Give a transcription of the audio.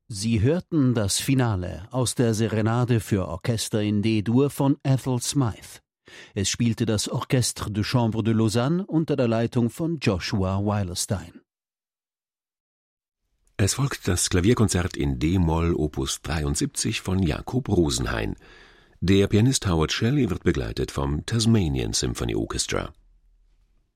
Sie hörten das Finale aus der Serenade für Orchester in D-Dur von Ethel Smythe. Es spielte das Orchestre de Chambre de Lausanne unter der Leitung von Joshua Weilerstein. Es folgt das Klavierkonzert in D-Moll Opus 73 von Jakob Rosenhain. Der Pianist Howard Shelley wird begleitet vom Tasmanian Symphony Orchestra.